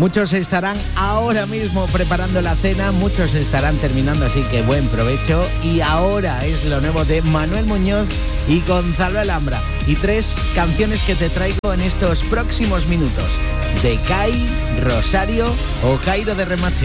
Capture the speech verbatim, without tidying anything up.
Muchos estarán ahora mismo preparando la cena, muchos estarán terminando, así que buen provecho. Y ahora es lo nuevo de Manuel Muñoz y Gonzalo Alhambra. Y tres canciones que te traigo en estos próximos minutos. De Kai, Rosario o Jairo de Remache.